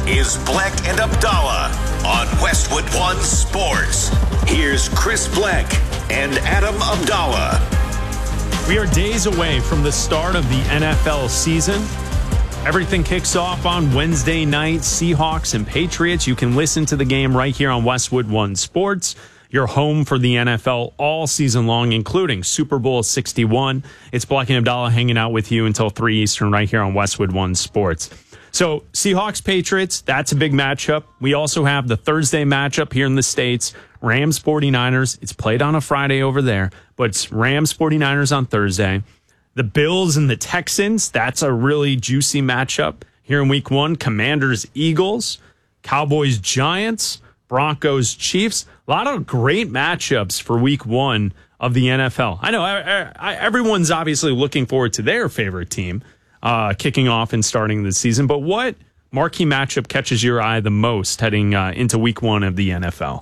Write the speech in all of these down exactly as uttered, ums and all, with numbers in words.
is Bleck and Abdallah on Westwood One Sports. Here's Chris Bleck and Adam Abdallah. We are days away from the start of the N F L season. Everything kicks off on Wednesday night, Seahawks and Patriots. You can listen to the game right here on Westwood One Sports, your home for the N F L all season long, including Super Bowl sixty-one. It's Bleck and Abdallah hanging out with you until three Eastern right here on Westwood One Sports. So Seahawks, Patriots, that's a big matchup. We also have the Thursday matchup here in the States, Rams, 49ers. It's played on a Friday over there, but it's Rams, 49ers on Thursday. The Bills and the Texans, that's a really juicy matchup here in week one. Commanders, Eagles, Cowboys, Giants, Broncos, Chiefs. A lot of great matchups for week one of the N F L. I know I, I, everyone's obviously looking forward to their favorite team uh, kicking off and starting the season, but what marquee matchup catches your eye the most heading uh, into week one of the N F L?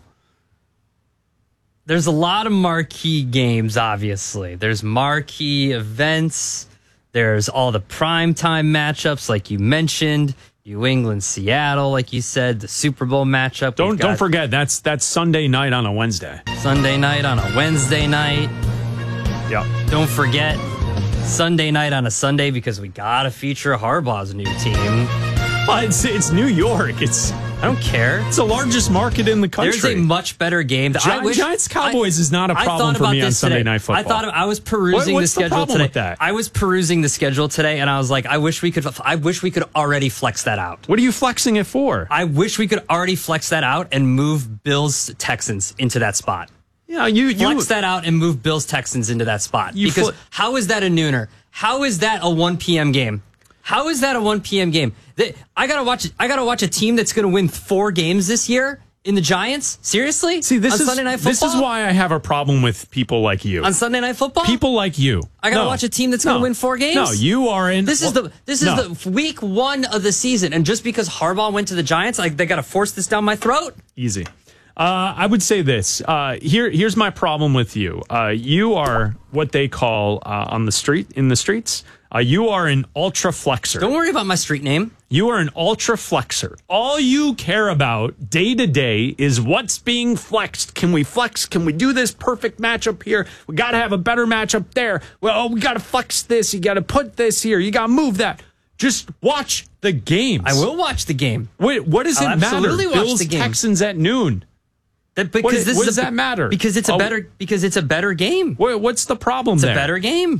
There's a lot of marquee games, obviously. There's marquee events. There's all the primetime matchups, like you mentioned. New England, Seattle, like you said, the Super Bowl matchup. Don't don't forget, that's that's Sunday night on a Wednesday. Sunday night on a Wednesday night. Yep. Don't forget, Sunday night on a Sunday, because we got to feature Harbaugh's new team. Well, it's, it's New York. It's I don't care. It's the largest market in the country. There's a much better game. Gi- I wish, Giants Cowboys I, is not a problem for me on Sunday today. Night Football. I thought I was perusing what, the schedule the problem today. With that? I was perusing the schedule today, and I was like, I wish we could. I wish we could already flex that out. What are you flexing it for? I wish we could already flex that out and move Bills Texans into that spot. Yeah, you, you flex that out and move Bills Texans into that spot. You because fl- how is that a nooner? How is that a one p.m. game? How is that a one p.m. game? I gotta watch. I gotta watch a team that's going to win four games this year in the Giants. Seriously? See, this on is Sunday Night Football? This is why I have a problem with people like you on Sunday Night Football. People like you. I gotta no. watch a team that's no. going to win four games. No, you are in. This is well, the this is no. the week one of the season, and just because Harbaugh went to the Giants, like they got to force this down my throat. Easy. Uh, I would say this. Uh, here, here's my problem with you. Uh, you are what they call uh, on the street in the streets. Uh, you are an ultra flexor. Don't worry about my street name. You are an ultra flexor. All you care about day to day is what's being flexed. Can we flex? Can we do this perfect matchup here? We got to have a better matchup there. Well, we got to flex this. You got to put this here. You got to move that. Just watch the games. I will watch the game. Wait, what does I'll it matter? absolutely watch Bills, the game. Texans at noon. That, because what this what is does a, that matter? Because it's a oh, better because it's a better game. Wait, what's the problem it's there? It's a better game.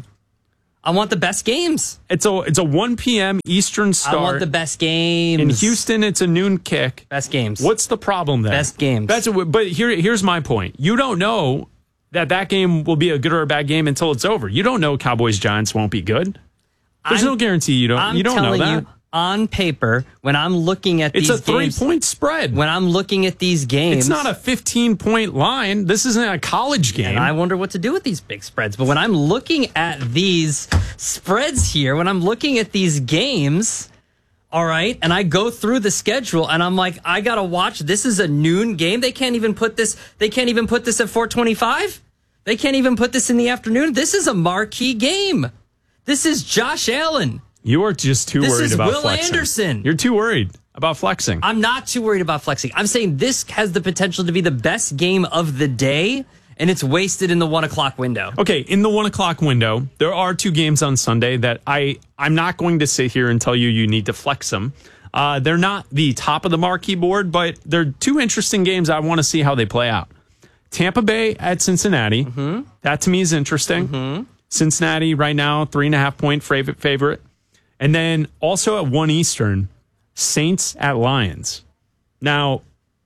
I want the best games. It's a it's a one p.m. Eastern start. I want the best games. In Houston, it's a noon kick. Best games. What's the problem there? Best games. That's a, but here here's my point. You don't know that that game will be a good or a bad game until it's over. You don't know Cowboys Giants won't be good. There's I'm, no guarantee you don't. I'm you don't know that. You, on paper, when I'm looking at it's these a three games, point spread. When I'm looking at these games, it's not a fifteen point line. This isn't a college game. And I wonder what to do with these big spreads. But when I'm looking at these spreads here, when I'm looking at these games, all right, and I go through the schedule and I'm like, I gotta watch. This is a noon game. They can't even put this. They can't even put this at four twenty-five. They can't even put this in the afternoon. This is a marquee game. This is Josh Allen. You are just too this worried is about Will flexing. Anderson. You're too worried about flexing. I'm not too worried about flexing. I'm saying this has the potential to be the best game of the day, and it's wasted in the one o'clock window. Okay, in the one o'clock window, there are two games on Sunday that I, I'm not going to sit here and tell you you need to flex them. Uh, they're not the top of the marquee board, but they're two interesting games. I want to see how they play out. Tampa Bay at Cincinnati. Mm-hmm. That to me is interesting. Mm-hmm. Cincinnati right now, three and a half point favorite. favorite. And then also at one Eastern, Saints at Lions. Now,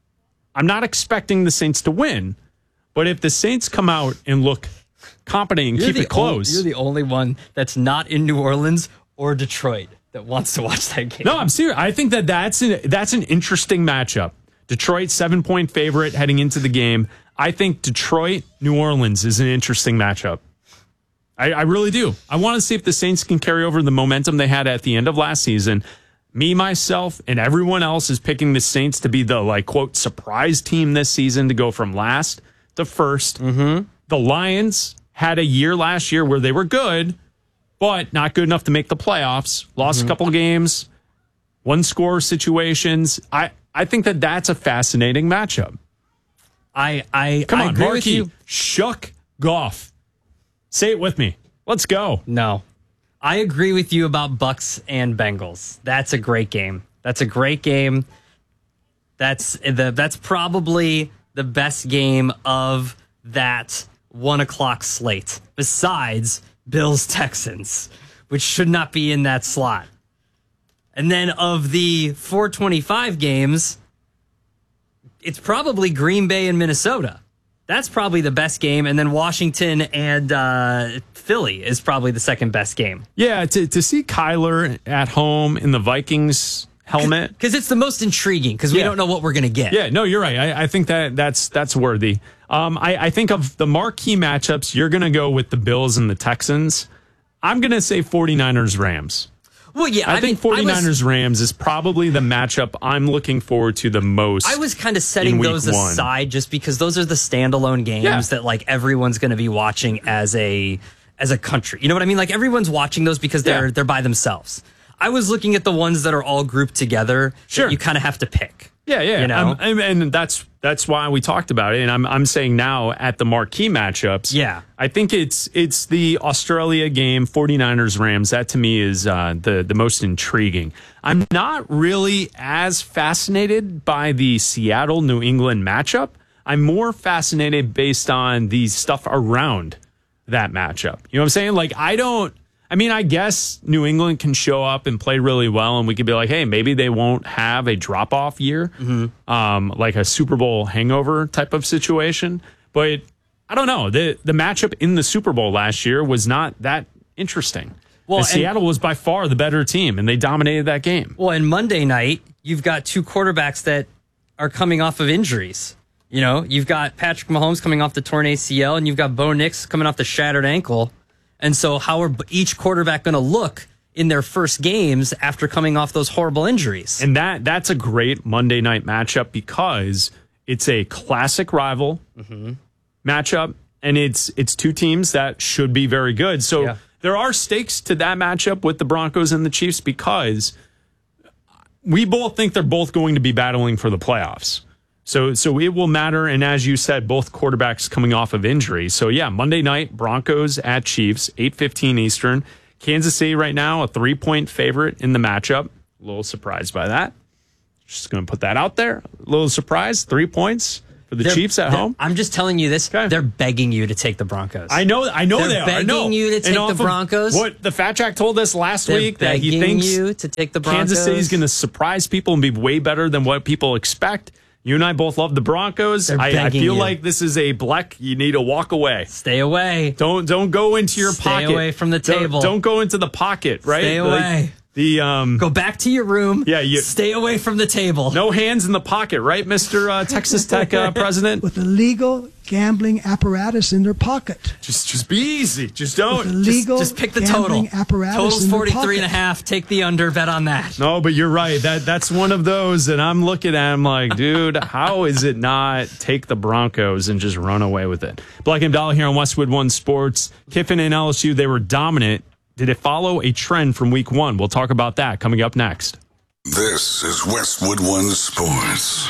I'm not expecting the Saints to win, but if the Saints come out and look competent and you're keep it close. Only, you're the only one that's not in New Orleans or Detroit that wants to watch that game. No, I'm serious. I think that that's an, that's an interesting matchup. Detroit, seven-point favorite heading into the game. I think Detroit, New Orleans is an interesting matchup. I, I really do. I want to see if the Saints can carry over the momentum they had at the end of last season. Me, myself, and everyone else is picking the Saints to be the, like, quote, surprise team this season to go from last to first. Mm-hmm. The Lions had a year last year where they were good, but not good enough to make the playoffs. Lost mm-hmm. a couple games. one score situations. I, I think that that's a fascinating matchup. I I Come I on, agree Marky, with you. Shuck Goff. Say it with me. Let's go. No. I agree with you about Bucks and Bengals. That's a great game. That's a great game. That's the that's probably the best game of that one o'clock slate, besides Bills Texans, which should not be in that slot. And then of the four twenty-five games, it's probably Green Bay and Minnesota. That's probably the best game. And then Washington and uh, Philly is probably the second best game. Yeah, to, to see Kyler at home in the Vikings helmet. Because it's the most intriguing, because we Yeah. don't know what we're going to get. Yeah, no, you're right. I, I think that that's that's worthy. Um, I, I think of the marquee matchups, you're going to go with the Bills and the Texans. I'm going to say 49ers Rams. Well, yeah, I, I think mean, 49ers I was, Rams is probably the matchup I'm looking forward to the most. I was kind of setting in week those one. aside just because those are the standalone games Yeah. that like everyone's going to be watching as a as a country. You know what I mean? Like everyone's watching those because they're Yeah. they're by themselves. I was looking at the ones that are all grouped together. Sure. That you kind of have to pick. Yeah, yeah. You know? Um, and, and that's that's why we talked about it. And I'm I'm saying now at the marquee matchups, Yeah. I think it's it's the Australia game, 49ers Rams. That to me is uh, the the most intriguing. I'm not really as fascinated by the Seattle New England matchup. I'm more fascinated based on the stuff around that matchup. You know what I'm saying? Like I don't. I mean, I guess New England can show up and play really well, and we could be like, hey, maybe they won't have a drop-off year, mm-hmm. um, like a Super Bowl hangover type of situation. But I don't know. The the matchup in the Super Bowl last year was not that interesting. Well, And and- Seattle was by far the better team, and they dominated that game. Well, and Monday night, you've got two quarterbacks that are coming off of injuries. You know, you've got Patrick Mahomes coming off the torn A C L, and you've got Bo Nix coming off the shattered ankle. And so how are each quarterback going to look in their first games after coming off those horrible injuries? And that that's a great Monday night matchup because it's a classic rival Mm-hmm. matchup, and it's it's two teams that should be very good. So Yeah. there are stakes to that matchup with the Broncos and the Chiefs because we both think they're both going to be battling for the playoffs. So so it will matter. And as you said, both quarterbacks coming off of injury. So yeah, Monday night, Broncos at Chiefs, eight fifteen Eastern. Kansas City right now, a three-point favorite in the matchup. A little surprised by that. Just going to put that out there. A little surprised, three points for the They're- Chiefs at they're- home. I'm just telling you this. Okay. They're begging you to take the Broncos. I know, I know They're they are. I begging know. you to And take off the of Broncos. What the Fat Jack told us last They're week that he begging thinks you to take the Broncos. Kansas City's going to surprise people and be way better than what people expect. You and I both love the Broncos. They're I, I begging feel you. like this is a Bleck. You need to walk away. Stay away. Don't don't go into your Stay pocket. away from the Don't- table. Don't, go into the pocket. Right. Stay Like, away. the um. Go back to your room. Yeah, you- Stay away from the table. No hands in the pocket, right, Mister Uh, Texas Tech uh, president? With illegal gambling apparatus in their pocket. Just just be easy. Just don't. With illegal Just pick the total. gambling apparatus Total's in their forty-three and a pocket. half. Take the under. Bet on that. No, but you're right. That that's one of those, and I'm looking at him like, dude, how is it not take the Broncos and just run away with it? Black and Dollar here on Westwood One Sports. Kiffin and L S U, they were dominant. Did it follow a trend from week one? We'll talk about that coming up next. This is Westwood One Sports.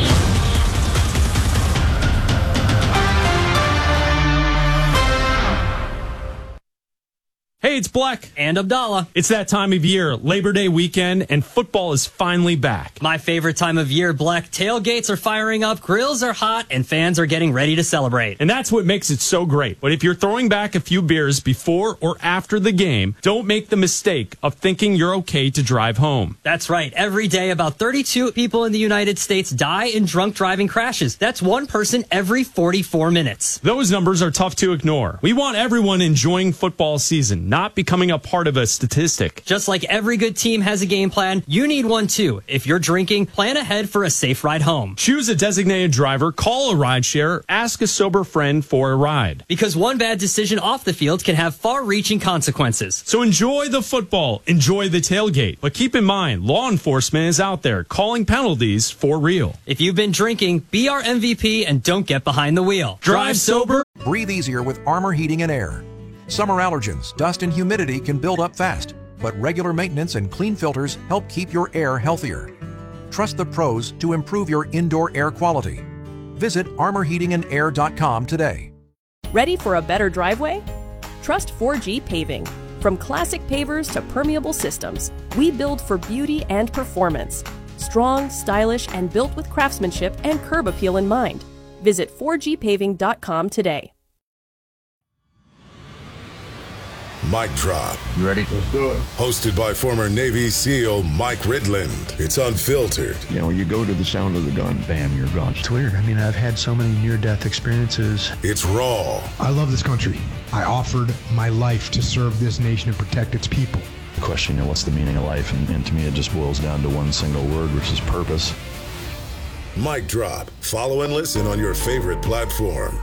Hey, it's Black. And Abdallah. It's that time of year, Labor Day weekend, and football is finally back. My favorite time of year, Black. Tailgates are firing up, grills are hot, and fans are getting ready to celebrate. And that's what makes it so great. But if you're throwing back a few beers before or after the game, don't make the mistake of thinking you're okay to drive home. That's right. Every day, about thirty-two people in the United States die in drunk driving crashes. That's one person every forty-four minutes. Those numbers are tough to ignore. We want everyone enjoying football season, not becoming a part of a statistic. Just like every good team has a game plan, you need one too. If you're drinking, plan ahead for a safe ride home. Choose a designated driver, call a rideshare, ask a sober friend for a ride. Because one bad decision off the field can have far-reaching consequences. So enjoy the football, enjoy the tailgate. But keep in mind, law enforcement is out there calling penalties for real. If you've been drinking, be our M V P and don't get behind the wheel. Drive sober. Breathe easier with Armor Heating and Air. Summer allergens, dust, and humidity can build up fast. but regular maintenance and clean filters help keep your air healthier. Trust the pros to improve your indoor air quality. Visit armor heating and air dot com today. Ready for a better driveway? Trust four G Paving. From classic pavers to permeable systems, we build for beauty and performance. Strong, stylish, and built with craftsmanship and curb appeal in mind. Visit four G paving dot com today. Mic Drop. You ready? Let's do it. Hosted by former Navy SEAL Mike Ridland. It's unfiltered. You know, you go to the sound of the gun, bam, you're gone. It's weird. I mean, I've had so many near-death experiences. It's raw. I love this country. I offered my life to serve this nation and protect its people. The question, you know, what's the meaning of life? And, and to me, it just boils down to one single word, which is purpose. Mic Drop. Follow and listen on your favorite platform.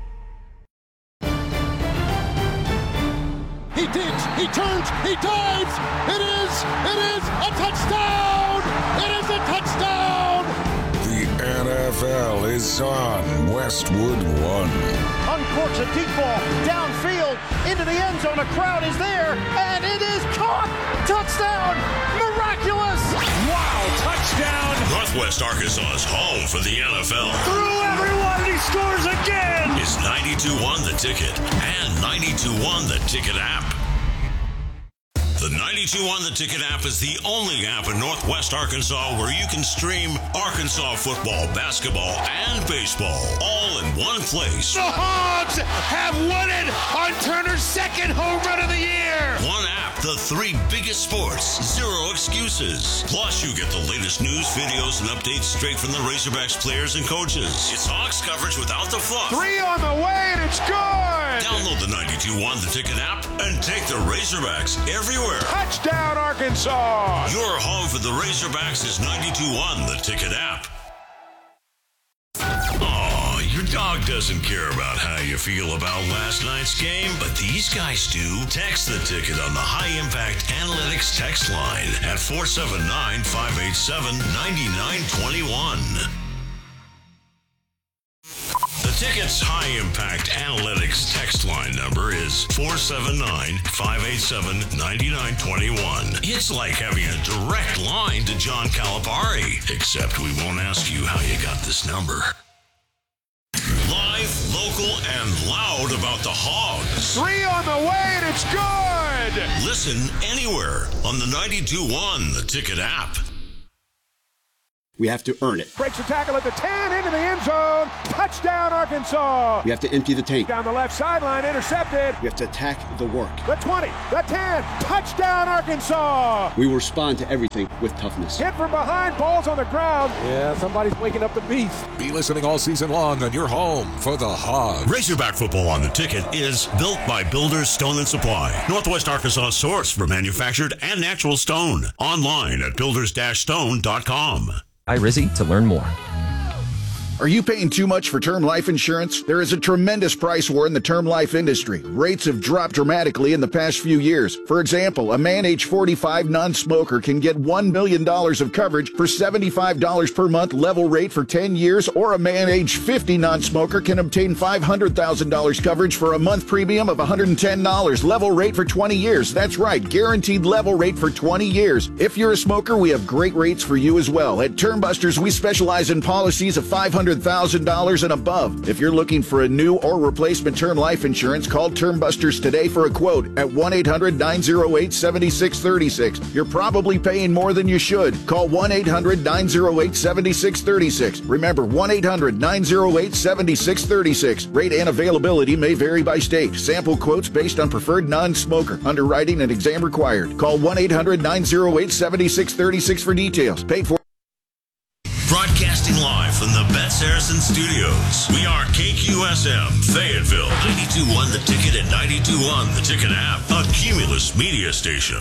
He digs, he turns, he dives. It is, it is a touchdown. It is a touchdown. The N F L is on Westwood One. Uncorks a deep ball downfield into the end zone. A crowd is there, and it is caught. Touchdown. Miraculous. Wow, touchdown. Northwest Arkansas's home for the N F L. Through everyone, he scores again. It's ninety-two one The Ticket and ninety-two one The Ticket app. The ninety-two one The Ticket app is the only app in Northwest Arkansas where you can stream Arkansas football, basketball, and baseball all in one place. The Hogs have won it on Turner's second home run of the year. One app, the three biggest sports, zero excuses. Plus, you get the latest news, videos, and updates straight from the Razorbacks players and coaches. It's Hawks coverage without the fluff. Three on the way, and it's good. Download the ninety-two one The Ticket app and take the Razorbacks everywhere. Touchdown, Arkansas! Your home for the Razorbacks is ninety-two one The Ticket app. Oh, your dog doesn't care about how you feel about last night's game, but these guys do. Text the ticket on the High Impact Analytics text line at four seven nine, five eight seven, nine nine two one. The Ticket's High Impact Analytics text line number is four seven nine, five eight seven, nine nine two one. It's like having a direct line to John Calipari, except we won't ask you how you got this number. Live, local, and loud about the Hogs. Three on the way, and it's good! Listen anywhere on the ninety-two one The Ticket app. We have to earn it. Breaks the tackle at the ten, into the end zone. Touchdown, Arkansas. We have to empty the tank. Down the left sideline, intercepted. We have to attack the work. The twenty, the ten, touchdown, Arkansas. We will respond to everything with toughness. Hit from behind, balls on the ground. Yeah, somebody's waking up the beast. Be listening all season long on your home for the Hogs. Razorback football on the Ticket is built by Builders Stone and Supply, Northwest Arkansas source for manufactured and natural stone. Online at builders dash stone dot com. Hi, Rizzy, to learn more. Are you paying too much for term life insurance? There is a tremendous price war in the term life industry. Rates have dropped dramatically in the past few years. For example, a man age forty-five non-smoker can get one million dollars of coverage for seventy-five dollars per month level rate for ten years, or a man age fifty non-smoker can obtain five hundred thousand dollars coverage for a month premium of one hundred ten dollars level rate for twenty years. That's right, guaranteed level rate for twenty years. If you're a smoker, we have great rates for you as well. At Term Busters, we specialize in policies of five hundred thousand dollars and above. If you're looking for a new or replacement term life insurance, call Term Busters today for a quote at one eight hundred, nine oh eight, seven six three six. You're probably paying more than you should. Call one eight hundred, nine oh eight, seven six three six. Remember, one eight hundred, nine oh eight, seven six three six. Rate and availability may vary by state. Sample quotes based on preferred non-smoker. Underwriting and exam required. Call one eight hundred, nine oh eight, seven six three six for details. Paid for. Broadcasting live from the Bet Saracen Studios. We are K Q S M, Fayetteville, ninety-two one The Ticket and ninety-two one The Ticket app, a Cumulus media station.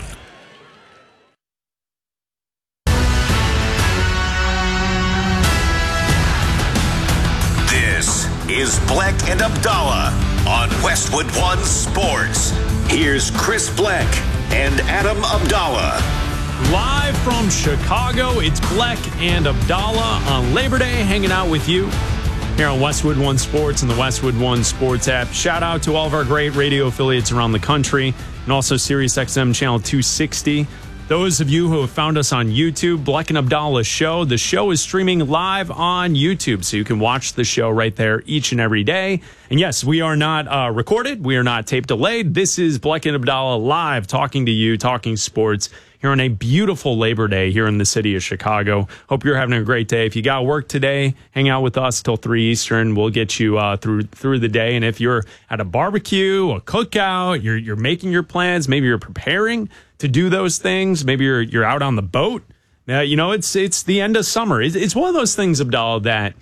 This is Bleck and Abdallah on Westwood One Sports. Here's Chris Bleck and Adam Abdallah. Live from Chicago, it's Bleck and Abdallah on Labor Day, hanging out with you here on Westwood One Sports and the Westwood One Sports app. Shout out to all of our great radio affiliates around the country. and also SiriusXM channel two sixty. Those of you who have found us on YouTube, Bleck and Abdallah Show, the show is streaming live on YouTube, so you can watch the show right there each and every day. And yes, we are not uh, recorded. We are not tape delayed. This is Bleck and Abdallah live talking to you, talking sports here on a beautiful Labor Day here in the city of Chicago. Hope you're having a great day. If you got work today, hang out with us till three Eastern. We'll get you uh, through through the day. And if you're at a barbecue, a cookout, you're you're making your plans, maybe you're preparing to do those things, maybe you're you're out on the boat. Uh, you know, it's it's the end of summer. It's, it's one of those things, Abdallah, that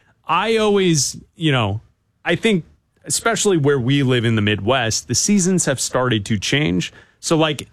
I always, you know, I think, especially where we live in the Midwest, the seasons have started to change. So, like,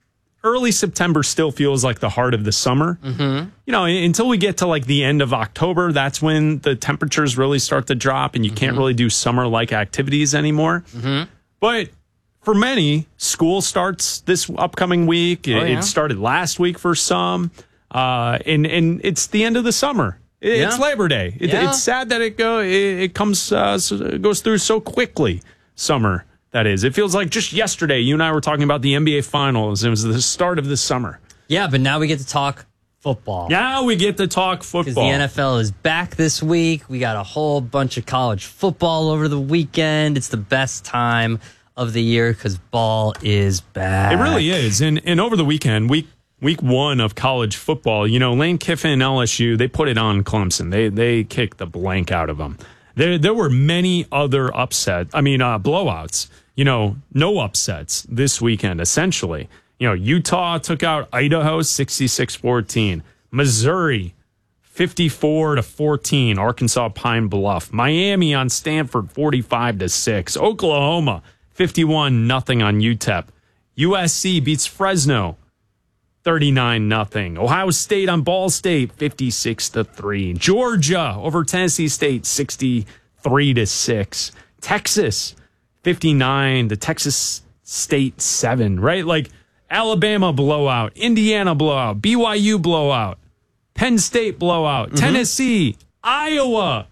early September still feels like the heart of the summer. Mm-hmm. You know, until we get to like the end of October, that's when the temperatures really start to drop and you mm-hmm. can't really do summer-like activities anymore. Mm-hmm. But for many, school starts this upcoming week. It, oh, yeah. it started last week for some. Uh, and, and it's the end of the summer. It, yeah. It's Labor Day. It, yeah. It's sad that it go it, it comes uh, it goes through so quickly. Summer. That is. It feels like just yesterday, you and I were talking about the N B A Finals. It was the start of the summer. Yeah, but now we get to talk football. Now we get to talk football. Because the N F L is back this week. We got a whole bunch of college football over the weekend. It's the best time of the year because ball is back. It really is. And and over the weekend, week week one of college football, you know, Lane Kiffin and L S U, they put it on Clemson. They they kicked the blank out of them. There there were many other upsets. I mean, uh, blowouts. You know, no upsets this weekend, essentially. You know, Utah took out Idaho sixty-six fourteen. Missouri fifty-four to fourteen. Arkansas Pine Bluff. Miami on Stanford forty-five to six. Oklahoma fifty-one nothing on U T E P. U S C beats Fresno thirty-nine nothing. Ohio State on Ball State fifty-six to three. Georgia over Tennessee State sixty-three to six. Texas fifty-nine to Texas State seven, right? Like Alabama blowout, Indiana blowout, B Y U blowout, Penn State blowout, mm-hmm. Tennessee, Iowa.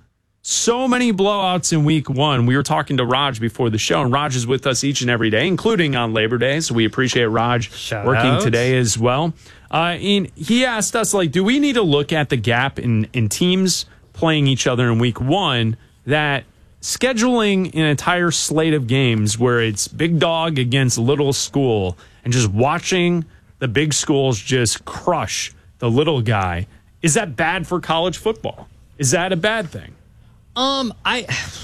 So many blowouts in week one. We were talking to Raj before the show, and Raj is with us each and every day, including on Labor Day. So we appreciate Raj Shout working out. today as well. Uh, and he asked us, like, do we need to look at the gap in, in teams playing each other in week one that scheduling an entire slate of games where it's big dog against little school and just watching the big schools just crush the little guy, is that bad for college football? Is that a bad thing? Um, I,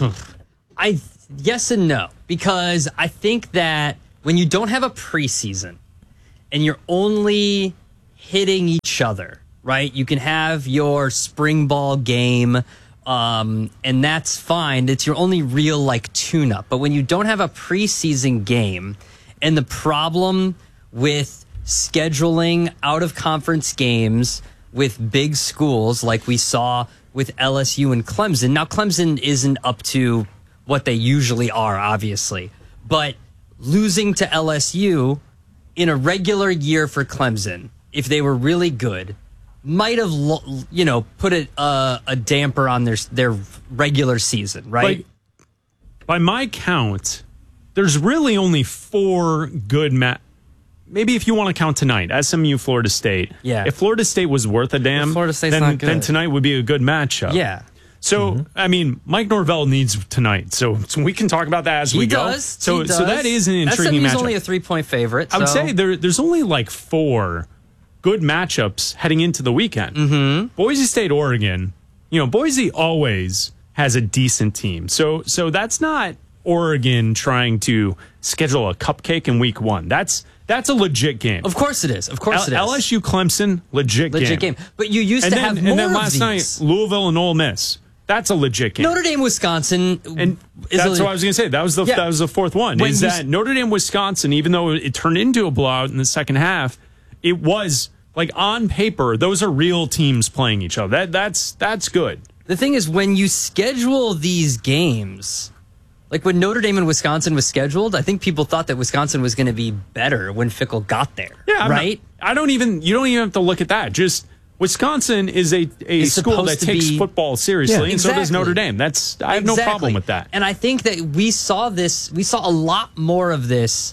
I, yes and no, because I think that when you don't have a preseason and you're only hitting each other, right? You can have your spring ball game, um, and that's fine. It's your only real like tune-up. But when you don't have a preseason game, and the problem with scheduling out-of-conference games with big schools like we saw with L S U and Clemson. Now, Clemson isn't up to what they usually are, obviously. But losing to L S U in a regular year for Clemson, if they were really good, might have, you know, put a, uh, a damper on their their regular season, right? By, by my count, there's really only four good matches. Maybe if you want to count tonight, S M U, Florida State. Yeah. If Florida State was worth a damn, Florida State's then, not good. then tonight would be a good matchup. Yeah. So, mm-hmm. I mean, Mike Norvell needs tonight, so, so we can talk about that as he we does. go. So, he does. so that is an intriguing S M U's matchup. only a three-point favorite. I would so. say there, there's only like four good matchups heading into the weekend. Mm-hmm. Boise State, Oregon. You know, Boise always has a decent team. So, so that's not Oregon trying to schedule a cupcake in week one. That's That's a legit game. Of course it is. Of course L- it is. L S U Clemson, legit, legit game. game. But you used and to then, have more And then of last these. night, Louisville and Ole Miss. That's a legit game. Notre Dame, Wisconsin, and is that's a, what I was going to say. That was the yeah. that was the fourth one. When is you, that Notre Dame, Wisconsin? Even though it turned into a blowout in the second half, it was like on paper those are real teams playing each other. That that's that's good. The thing is, when you schedule these games, like when Notre Dame and Wisconsin was scheduled, I think people thought that Wisconsin was going to be better when Fickell got there. Yeah, I'm right. Not, I don't even. You don't even have to look at that. Just Wisconsin is a, a it's school that takes be, football seriously, yeah, and exactly. so does Notre Dame. That's I have exactly. no problem with that. And I think that we saw this. We saw a lot more of this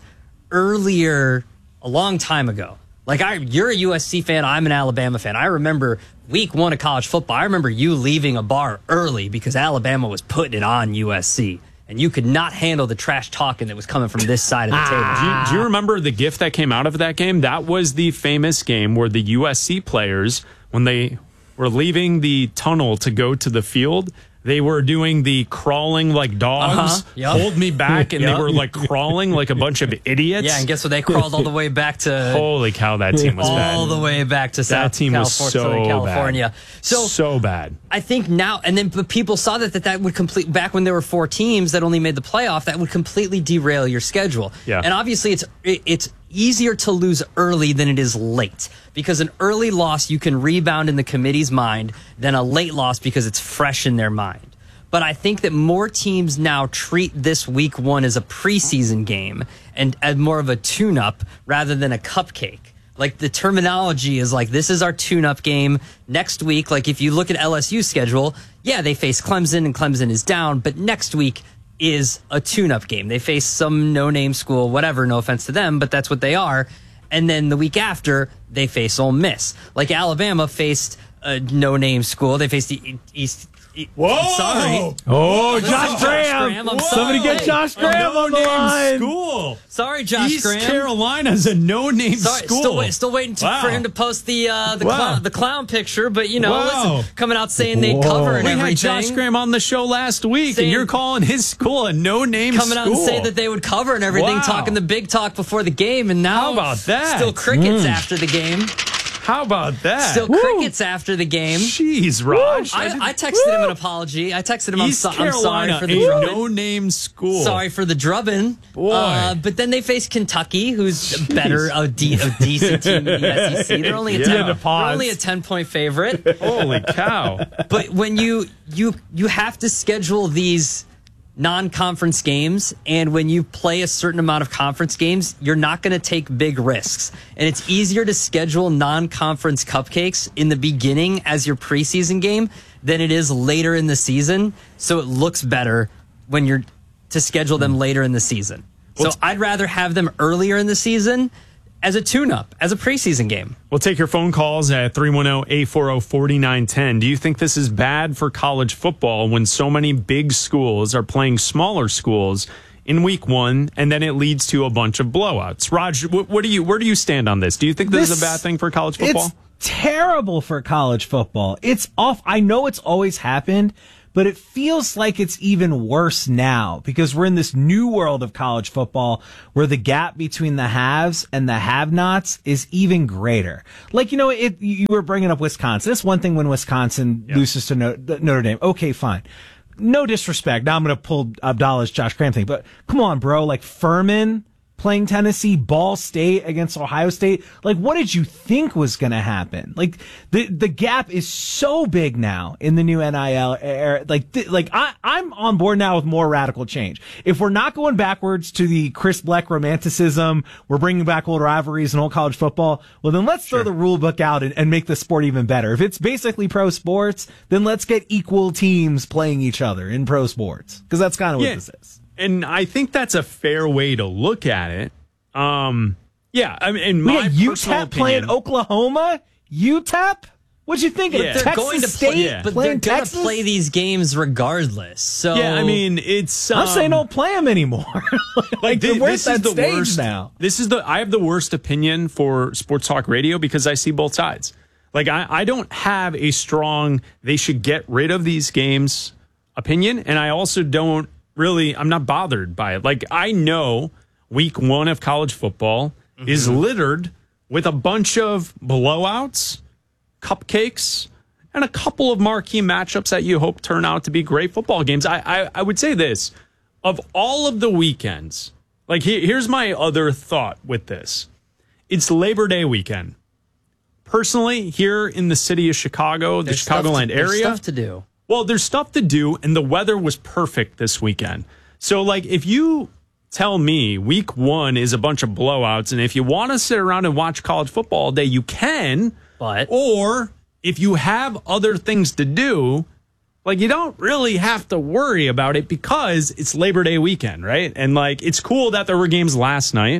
earlier a long time ago. Like, I, you're a U S C fan, I'm an Alabama fan. I remember week one of college football, I remember you leaving a bar early because Alabama was putting it on U S C. And you could not handle the trash talking that was coming from this side of the table. Do you, do you remember the gif that came out of that game? That was the famous game where the U S C players, when they were leaving the tunnel to go to the field, they were doing the crawling like dogs, uh-huh. yep. hold me back, and yep. they were like crawling like a bunch of idiots. Yeah, and guess what? They crawled all the way back to... Holy cow, that team was all bad. All the way back to that South team was California, so Southern California. Bad. So, so bad. I think now, and then but people saw that, that that would complete, back when there were four teams that only made the playoff, that would completely derail your schedule. Yeah. And obviously it's it, it's easier to lose early than it is late, because an early loss you can rebound in the committee's mind than a late loss because it's fresh in their mind. But I think that more teams now treat this week one as a preseason game and as more of a tune-up rather than a cupcake. Like, the terminology is like, this is our tune-up game. Next week, like if you look at L S U's schedule, yeah, they face Clemson and Clemson is down, but next week is a tune-up game. They face some no-name school, whatever, no offense to them, but that's what they are. And then the week after, they face Ole Miss. Like, Alabama faced a no-name school. They faced the East... Whoa! Sorry. Oh, Listen, Josh Graham. Graham I'm Somebody sorry. get Josh Graham on the line. School. Sorry, Josh East Graham. Carolina's a no-name sorry, school. Still, wait, still waiting to, wow. for him to post the uh, the, wow. clown, the clown picture, but you know, wow. listen, coming out saying they cover and we everything. had Josh Graham on the show last week, saying, and you're calling his school a no-name coming school. out and saying that they would cover and everything, wow. talking the big talk before the game, and now how about that? Still crickets mm. after the game. How about that? Still Woo. crickets after the game. Jeez, Raj. I, I texted Woo. him an apology. I texted him, I'm, East so, I'm Carolina, sorry for the a drubbing. no-name school. Sorry for the drubbing. Boy. Uh, but then they face Kentucky, who's Jeez. better, a, de- a decent team in the S E C. They're only a yeah. ten, the they're only a ten-point favorite. Holy cow. But when you, you, you have to schedule these non-conference games, and when you play a certain amount of conference games, you're not going to take big risks. And it's easier to schedule non-conference cupcakes in the beginning as your preseason game than it is later in the season. So it looks better when you're to schedule them later in the season. So I'd rather have them earlier in the season as a tune-up, as a preseason game. We'll take your phone calls at three one zero, eight four zero, four nine one zero. Do you think this is bad for college football when so many big schools are playing smaller schools in week one, and then it leads to a bunch of blowouts? Raj, what, what do you, where do you stand on this? Do you think this, this is a bad thing for college football? It's terrible for college football. It's off. I know it's always happened, but it feels like it's even worse now because we're in this new world of college football where the gap between the haves and the have-nots is even greater. Like, you know, it, you were bringing up Wisconsin. It's one thing when Wisconsin yeah. loses to Notre Dame. Okay, fine. No disrespect. Now I'm going to pull Abdallah's Josh Graham thing, but come on, bro. Like Furman playing Tennessee, Ball State against Ohio State. Like, what did you think was going to happen? Like, the the gap is so big now in the new N I L era. Like, th- like I, I'm on board now with more radical change. If we're not going backwards to the Chris Bleck romanticism, we're bringing back old rivalries and old college football, well, then let's sure. throw the rule book out and, and make the sport even better. If it's basically pro sports, then let's get equal teams playing each other in pro sports. Because that's kind of yeah. what this is. And I think that's a fair way to look at it. Um, yeah, I mean, in my yeah, U T E P personal opinion, playing Oklahoma, U T E P. What'd you think yeah. of they're Texas going to State play, yeah. but playing they're going Texas? to play these games regardless. So yeah, I mean, it's. Um, I'm saying don't play them anymore. like, like this, we're at this that is the stage worst now. This is the. I have the worst opinion for sports talk radio because I see both sides. Like I, I don't have a strong. They should get rid of these games opinion, and I also don't. Really, I'm not bothered by it. Like, I know week one of college football mm-hmm. is littered with a bunch of blowouts, cupcakes, and a couple of marquee matchups that you hope turn out to be great football games. I, I, I would say this. Of all of the weekends, like, he, here's my other thought with this. It's Labor Day weekend. Personally, here in the city of Chicago, there's the Chicagoland to, area. There's stuff to do. Well, there's stuff to do, and the weather was perfect this weekend. So, like, if you tell me week one is a bunch of blowouts, and if you want to sit around and watch college football all day, you can. But or if you have other things to do, like, you don't really have to worry about it because it's Labor Day weekend, right? And, like, it's cool that there were games last night.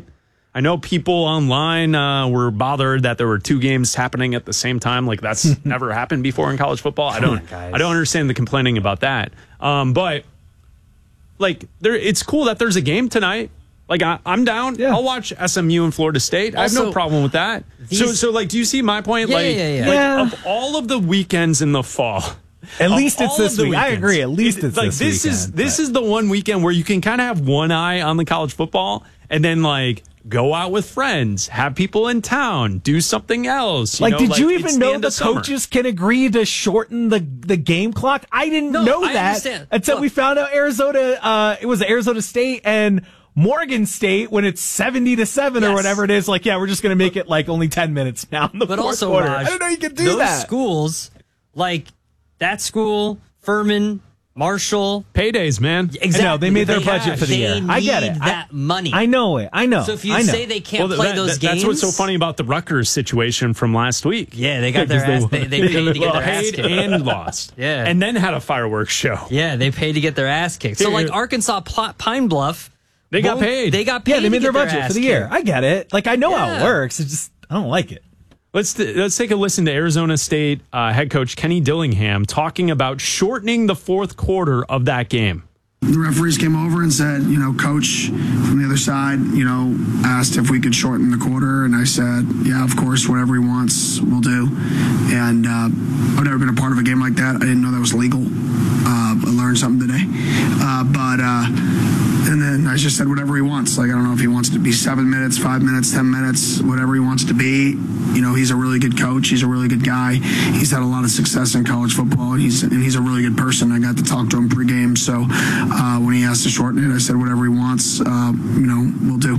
I know people online uh, were bothered that there were two games happening at the same time. Like that's never happened before in college football. I don't, I don't understand the complaining about that. Um, but like, there, it's cool that there's a game tonight. Like I, I'm down. Yeah. I'll watch S M U and Florida State. I have Also, no problem with that. these- so, so like, do you see my point? Yeah, like, yeah, yeah. like Yeah. of all of the weekends in the fall. At of least it's all this of the week. I weekends, agree. At least it- it's like this this is weekend, this but- is the one weekend where you can kind of have one eye on the college football and then like go out with friends, have people in town, do something else. You like, know, did like, you it's even know end the of summer. coaches can agree to shorten the, the game clock? I didn't No, know I that understand. until Look. we found out Arizona. Uh, it was Arizona State and Morgan State when it's seventy to seven or Yes. whatever it is. Like, yeah, we're just going to make it like only ten minutes now in the But fourth also, quarter. Raj, I didn't know you could do those that. schools, like that school, Furman, Marshall, Paydays, man. exactly. I know, they made their They- budget for the they year. I get it. need I- that money. I know it. I know. So if you I know. say they can't Well, play that- those that- games, that's what's so funny about the Rutgers situation from last week. Yeah, they got their Because ass. They, they paid to get their ass paid kicked. and lost. Yeah. and then had a fireworks show. Yeah, they paid to get their ass kicked. So Here- like Arkansas Pl- Pine Bluff, They got both- paid. They got paid. yeah, they to made their get budget ass for the year. kicked. I get it. Like, I know how it Yeah. works. It's just, I don't like it. Let's let's take a listen to Arizona State uh, head coach Kenny Dillingham talking about shortening the fourth quarter of that game. The referees came over and said, you know, coach from the other side, you know, asked if we could shorten the quarter. And I said, yeah, of course, whatever he wants, we'll do. And uh, I've never been a part of a game like that. I didn't know that was legal. Uh, I learned something today. Uh, but, uh, and then I just said whatever he wants. Like, I don't know if he wants to be seven minutes, five minutes, ten minutes, whatever he wants to be. You know, he's a really good coach. He's a really good guy. He's had a lot of success in college football. He's and he's a really good person. I got to talk to him pregame. So uh, when he asked to shorten it, I said whatever he wants, uh, you know, we'll do.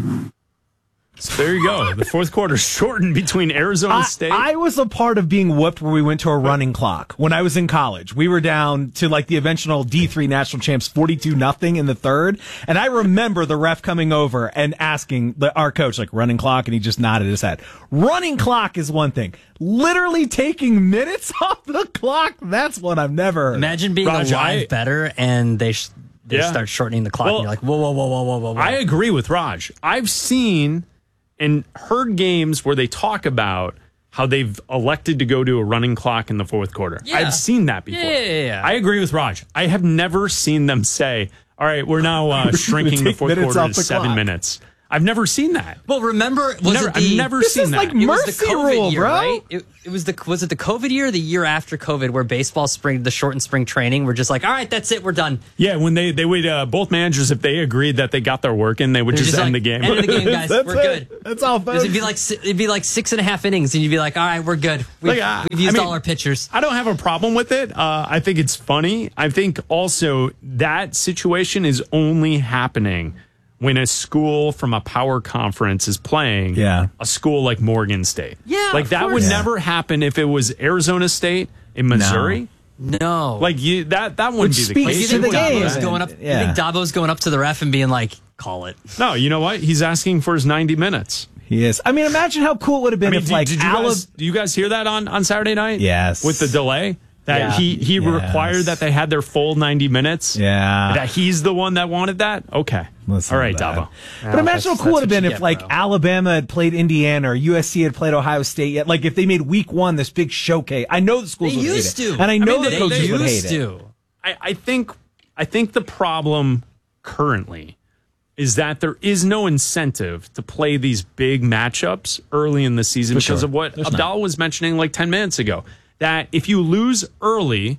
So there you go. The fourth quarter shortened between Arizona I, State. I was a part of being whooped where we went to a running clock when I was in college. We were down to like the eventual D three national champs forty-two nothing in the third. And I remember the ref coming over and asking the, our coach, like, running clock, and he just nodded his head. Running clock is one thing. Literally taking minutes off the clock, that's what I've never heard. Imagine being Raj, a live I- better and they sh- they Yeah. start shortening the clock. Well, and you're like, whoa, whoa, whoa, whoa, whoa, whoa, whoa. I agree with Raj. I've seen and heard games where they talk about how they've elected to go to a running clock in the fourth quarter. Yeah. I've seen that before. Yeah, yeah, yeah. I agree with Raj. I have never seen them say, all right, we're now uh, shrinking the take fourth minutes quarter off to the seven clock. minutes. I've never seen that. Well, remember, was Never- it the, I've never This seen is that. like it was the mercy COVID rule, year, bro. right? It, it was the was it the COVID year or the year after COVID where baseball spring, the shortened spring training, we're just like, all right, that's it, we're done. Yeah, when they they would uh, both managers, if they agreed that they got their work in, they would They're just, just end like, the game. End of the game, guys. That's we're it. good. That's all, folks. It'd be like si- it'd be like six and a half innings, and you'd be like, all right, we're good. We've, Like, uh, we've used I mean, all our pitchers. I don't have a problem with it. Uh, I think it's funny. I think also that situation is only happening when a school from a power conference is playing Yeah. a school like Morgan State. Yeah, like of that would course. never happen if it was Arizona State in Missouri. No, Like you, that that wouldn't Which be the speaks case. you to think the game. Dabo's going up? Yeah. You think Dabo's going up to the ref and being like, call it? No, you know what? He's asking for his ninety minutes. He is. I mean, imagine how cool it would have been I mean, if, did, like, did you Alabama. guys, do you guys hear that on, on Saturday night? Yes. With the delay? That Yeah. he, he Yes. required that they had their full ninety minutes? Yeah. That he's the one that wanted that? Okay. Listen All right, to that. Dabo. But imagine how that's- cool it would that's have been what if, you get, like, bro. Alabama had played Indiana or U S C had played Ohio State yet. Like, if they made week one this big showcase. I know the schools They would used hate it. to. And I know mean, the they- coaches they would hate used it. to. I, I think I think the problem currently is that there is no incentive to play these big matchups early in the season For because sure. of what There's Abdal not. was mentioning like ten minutes ago. That if you lose early,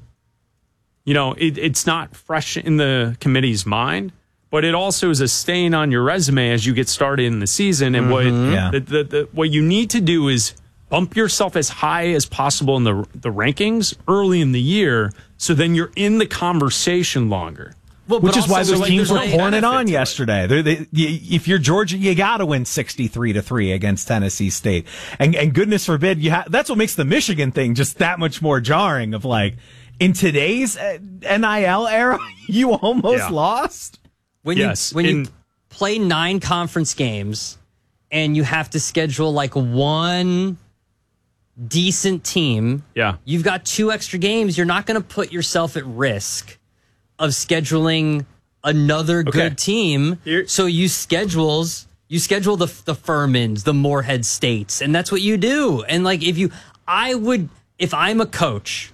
you know, it, it's not fresh in the committee's mind, but it also is a stain on your resume as you get started in the season. And what Yeah. the, the, the, what you need to do is bump yourself as high as possible in the the rankings early in the year, so then you're in the conversation longer. Well, Which but is why also, those like, teams were there's no pouring it benefit on to it. yesterday. They're, they, you, if you're Georgia, you got to win sixty-three to three against Tennessee State. And, and goodness forbid, you ha- that's what makes the Michigan thing just that much more jarring of like, in today's uh, N I L era, you almost Yeah. lost. when Yes, you when in- you play nine conference games and you have to schedule like one decent team, Yeah. you've got two extra games. You're not going to put yourself at risk of scheduling another Okay. good team. Here- So you schedules You schedule the the Furmans, the Moorhead States, and that's what you do. And like, if you, I would, if I'm a coach,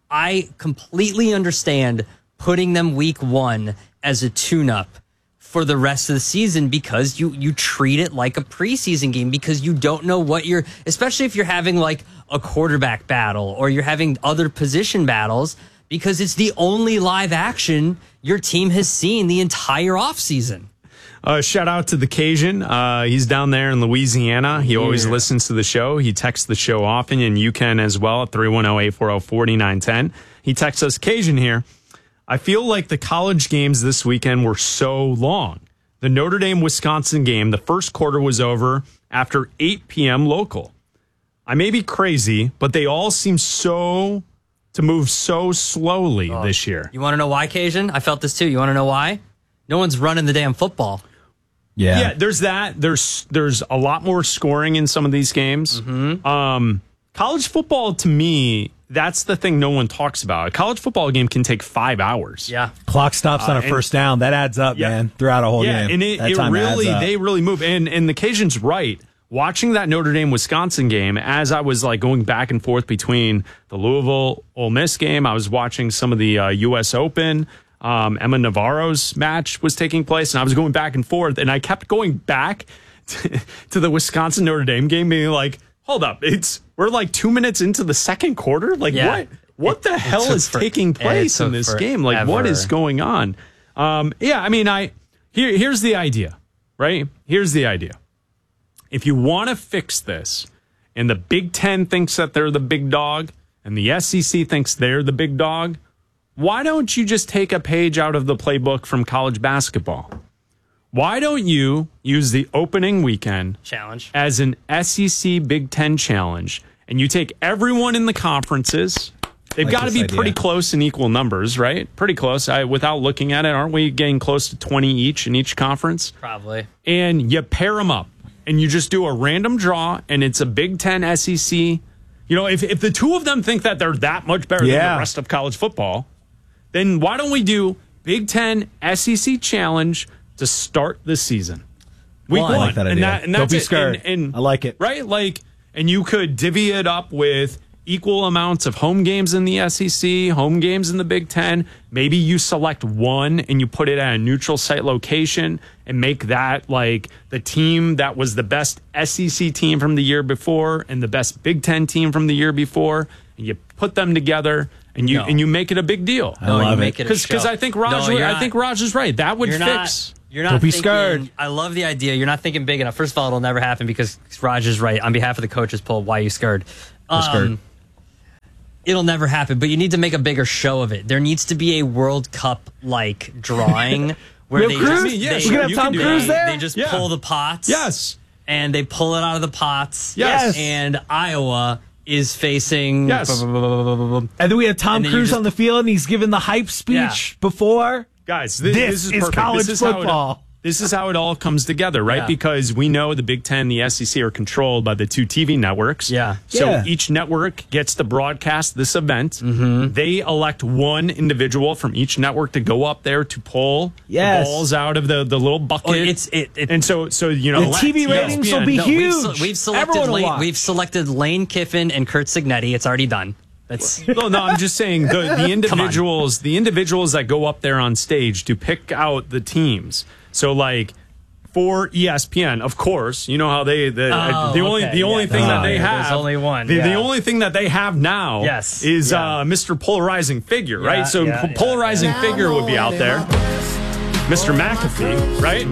I completely understand putting them week one as a tune-up for the rest of the season, because you you treat it like a preseason game, because you don't know what you're, especially if you're having like a quarterback battle or you're having other position battles, because it's the only live action your team has seen the entire offseason. Uh, shout out to the Cajun. Uh, he's down there in Louisiana. He yeah. always listens to the show. He texts the show often, and you can as well at three one zero, eight four zero, four nine one zero. He texts us, Cajun here. I feel like the college games this weekend were so long. The Notre Dame-Wisconsin game, the first quarter was over after eight p.m. local. I may be crazy, but they all seem so to move so slowly oh. this year. You want to know why, Cajun? I felt this too. You want to know why? No one's running the damn football. Yeah, yeah. There's that. There's there's a lot more scoring in some of these games. Mm-hmm. Um, college football, to me, that's the thing no one talks about. A college football game can take five hours. Yeah, clock stops on a uh, first down. That adds up, yeah. man. Throughout a whole yeah, game. Yeah, and it, it really they really move. And and the Cajuns right. Watching that Notre Dame Wisconsin game, as I was like going back and forth between the Louisville Ole Miss game, I was watching some of the uh, U S Open. Um, Emma Navarro's match was taking place, and I was going back and forth, and I kept going back to, to the Wisconsin Notre Dame game, being like, "Hold up, it's we're like two minutes into the second quarter. Like, yeah. what what the it, hell is for, taking place in this game? Like, what is going on?" Um, yeah, I mean, I here here's the idea, right? Here's the idea. If you want to fix this, and the Big Ten thinks that they're the big dog, and the S E C thinks they're the big dog, why don't you just take a page out of the playbook from college basketball? Why don't you use the opening weekend challenge as an S E C Big Ten challenge, and you take everyone in the conferences? They've like got to be idea. pretty close in equal numbers, right? Pretty close. I, without looking at it, aren't we getting close to twenty each in each conference? Probably. And you pair them up, and you just do a random draw, and it's a Big Ten S E C. You know, if, if the two of them think that they're that much better yeah. than the rest of college football, then why don't we do Big Ten S E C Challenge to start the season? Week well, one. I like that idea. And, that, and that's Don't be it. scared. And, and, I like it. Right? Like, and you could divvy it up with equal amounts of home games in the S E C, home games in the Big Ten. Maybe you select one and you put it at a neutral site location and make that like the team that was the best S E C team from the year before and the best Big Ten team from the year before. And you put them together. And you no. and you make it a big deal. I no, love you make it because I think Raj, no, I think Raj is right. That would you're fix. Not, you're not. Don't be thinking, scared. I love the idea. You're not thinking big enough. First of all, it'll never happen because Raj is right. On behalf of the coaches poll, why are you scared? Um, scared. It'll never happen. But you need to make a bigger show of it. There needs to be a World Cup like drawing where they Cruise? just Yes, they, we're gonna have Tom Cruise there. They just yeah. pull the pots. Yes, and they pull it out of the pots. Yes, and Iowa is facing yes. And then we have Tom Cruise just, on the field, and he's giving the hype speech yeah. before. Guys, this, this, this is, is college this is football. This is how it all comes together, right? Yeah. Because we know the Big Ten, the S E C are controlled by the two T V networks. Yeah. So yeah. each network gets to broadcast this event. Mm-hmm. They elect one individual from each network to go up there to pull yes. the balls out of the, the little bucket. Oh, it's it, it, and so so you know the T V ratings will be no, huge. We've, we've selected Lane, we've selected Lane Kiffin and Kurt Signetti. It's already done. That's no, no. I'm just saying the, the individuals, the individuals that go up there on stage to pick out the teams. So like. For E S P N, of course, you know how they the, oh, the only okay, the only yeah. thing oh, that they yeah, have there's only one. The, yeah. the only thing that they have now yes. is yeah. uh, Mister Polarizing Figure, yeah, right? So yeah, Polarizing yeah. Figure would be out there. Mister McAfee, right?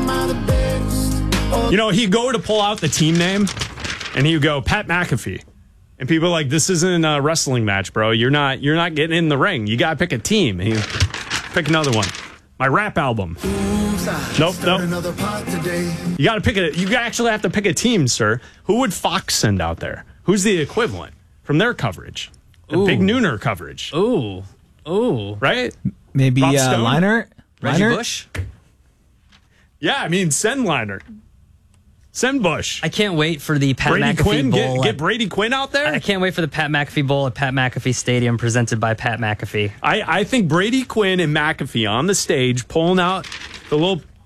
You know, he'd go to pull out the team name, and he'd go Pat McAfee, and people are like, "This isn't a wrestling match, bro. You're not you're not getting in the ring. You gotta pick a team." And he'd pick another one. My rap album. Nope, nope. You got to pick it. You actually have to pick a team, sir. Who would Fox send out there? Who's the equivalent from their coverage? The Ooh. Big Nooner coverage. Ooh, ooh, right? Maybe uh, Liner, Reggie Liner? Bush. Yeah, I mean, send Liner. Send Bush. I can't wait for the Pat Brady McAfee Quinn, Bowl. Get, get at, Brady Quinn out there. I can't wait for the Pat McAfee Bowl at Pat McAfee Stadium, presented by Pat McAfee. I, I think Brady Quinn and McAfee on the stage pulling out the little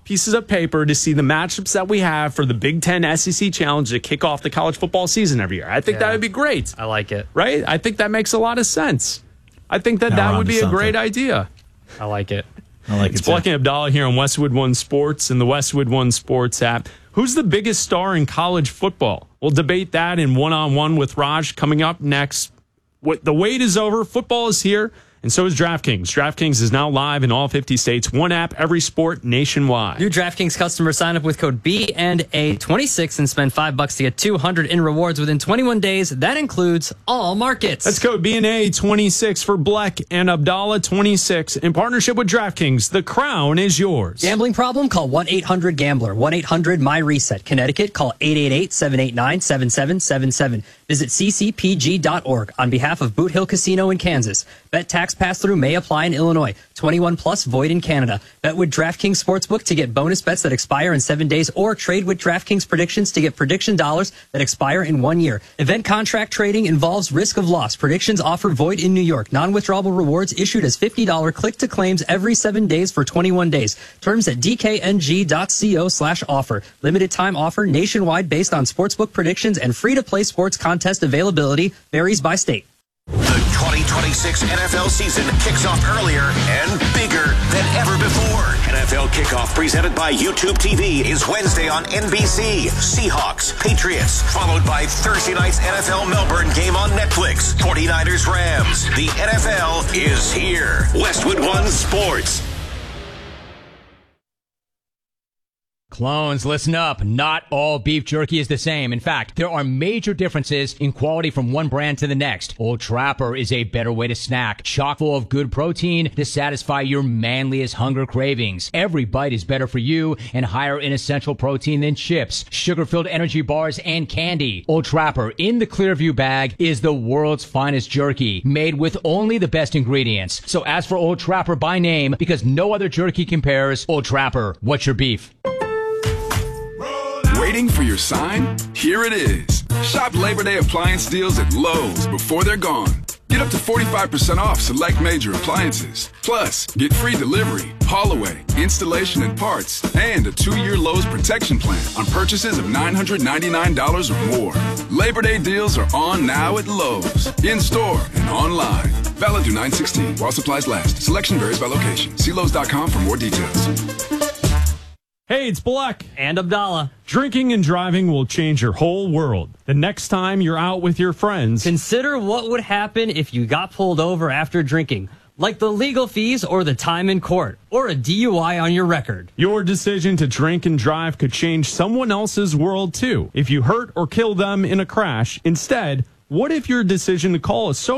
pieces of paper to see the matchups that we have for the Big Ten S E C Challenge to kick off the college football season every year. I think Yeah. that would be great. I like it. Right? I think that makes a lot of sense. I think that Now that we're would onto be a something. great idea. I like it. I like It's it. too. Black and Abdallah here on Westwood One Sports and the Westwood One Sports app. Who's the biggest star in college football? We'll debate that in one-on-one with Raj coming up next. What the wait is over. Football is here. And so is DraftKings. DraftKings is now live in all fifty states. One app, every sport, nationwide. New DraftKings customers sign up with code B and A twenty-six and spend five bucks to get two hundred in rewards within twenty-one days. That includes all markets. That's code B and A twenty-six for Black and Abdallah twenty-six. In partnership with DraftKings, the crown is yours. Gambling problem? Call one eight hundred gambler. one eight hundred my reset. Connecticut, call eight eight eight, seven eight nine, seven seven seven seven. Visit c c p g dot org on behalf of Boot Hill Casino in Kansas. Bet tax pass-through may apply in Illinois. twenty-one plus void in Canada. Bet with DraftKings Sportsbook to get bonus bets that expire in seven days or trade with DraftKings Predictions to get prediction dollars that expire in one year. Event contract trading involves risk of loss. Predictions offer void in New York. Non-withdrawable rewards issued as fifty dollars click-to-claims every seven days for twenty-one days. Terms at d k n g dot co slash offer. Limited time offer nationwide based on sportsbook predictions and free-to-play sports contest availability varies by state. The twenty twenty-six N F L season kicks off earlier and bigger than ever before. N F L Kickoff presented by YouTube T V is Wednesday on N B C. Seahawks, Patriots, followed by Thursday night's N F L Melbourne game on Netflix. forty-niners, Rams. The N F L is here. Westwood One Sports. Clones, listen up. Not all beef jerky is the same. In fact, there are major differences in quality from one brand to the next. Old Trapper is a better way to snack, chock full of good protein to satisfy your manliest hunger cravings. Every bite is better for you and higher in essential protein than chips, sugar-filled energy bars, and candy. Old Trapper in the Clearview bag is the world's finest jerky, made with only the best ingredients. So ask for Old Trapper by name because no other jerky compares. Old Trapper, what's your beef? Waiting for your sign? Here it is. Shop Labor Day appliance deals at Lowe's before they're gone. Get up to forty-five percent off select major appliances. Plus, get free delivery, haul away, installation and parts, and a two-year Lowe's protection plan on purchases of nine hundred ninety-nine dollars or more. Labor Day deals are on now at Lowe's, in-store and online. Valid through nine sixteen while supplies last. Selection varies by location. See Lowe's dot com for more details. Hey, it's Black and Abdallah. Drinking and driving will change your whole world. The next time you're out with your friends, consider what would happen if you got pulled over after drinking, like the legal fees or the time in court, or a D U I on your record. Your decision to drink and drive could change someone else's world too. If you hurt or kill them in a crash, instead, what if your decision to call a sober